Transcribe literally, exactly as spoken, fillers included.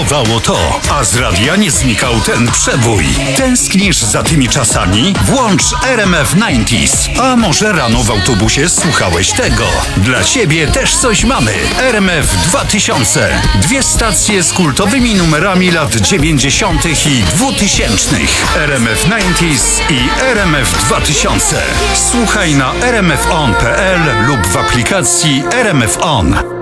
bywało to, a z radia nie znikał ten przebój. Tęsknisz za tymi czasami? Włącz R M F dziewięćdziesiąt. A może rano w autobusie słuchałeś tego? Dla ciebie też coś mamy. R M F dwa tysiące. Dwie stacje z kultowymi numerami lat dziewięćdziesiątych i dwutysięcznych. R M F dziewięćdziesiąt i R M F dwa tysiące. Słuchaj na r m f on kropka p l lub w aplikacji R M F On.